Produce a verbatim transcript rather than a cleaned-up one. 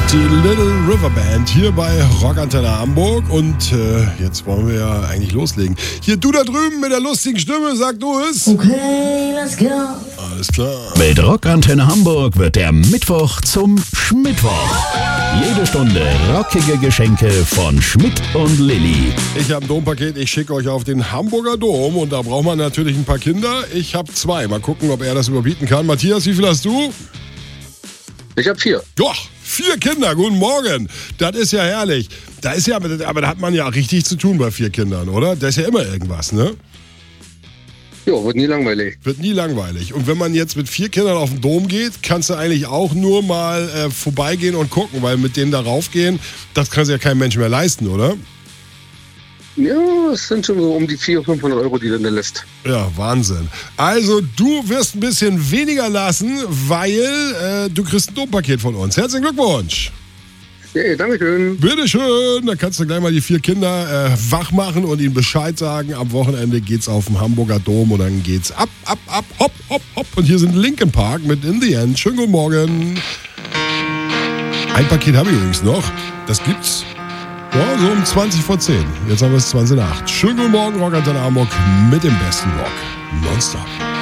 Die Little River Band hier bei Rockantenne Hamburg und äh, jetzt wollen wir ja eigentlich loslegen. Hier, du da drüben mit der lustigen Stimme, sag du es. Okay, let's go. Alles klar. Mit Rockantenne Hamburg wird der Mittwoch zum Schmittwoch. Jede Stunde rockige Geschenke von Schmidt und Lilly. Ich habe ein Dompaket, ich schicke euch auf den Hamburger Dom und da braucht man natürlich ein paar Kinder. Ich habe zwei. Mal gucken, ob er das überbieten kann. Matthias, wie viel hast du? Ich habe vier. Doch, vier Kinder, guten Morgen. Das ist ja herrlich. Da ist ja, aber da hat man ja richtig zu tun bei vier Kindern, oder? Da ist ja immer irgendwas, ne? Ja, wird nie langweilig. Wird nie langweilig. Und wenn man jetzt mit vier Kindern auf den Dom geht, kannst du eigentlich auch nur mal äh, vorbeigehen und gucken, weil mit denen da raufgehen, das kann sich ja kein Mensch mehr leisten, oder? Ja, es sind schon so um die vierhundert, fünfhundert Euro, die dann da lässt. Ja, Wahnsinn. Also, du wirst ein bisschen weniger lassen, weil äh, du kriegst ein Dompaket von uns. Herzlichen Glückwunsch. Ja, danke schön. Bitteschön. Dann kannst du gleich mal die vier Kinder äh, wach machen und ihnen Bescheid sagen. Am Wochenende geht's auf den Hamburger Dom und dann geht's ab, ab, ab, hopp, hopp, hopp. Und hier sind Linkin Park mit In the End. Schönen guten Morgen. Ein Paket habe ich übrigens noch. Das gibt's ja, so um zwanzig vor zehn. Jetzt haben wir es zwanzig nach acht. Schönen guten Morgen, Rockantenne Hamburg mit dem besten Rock. Nonstop.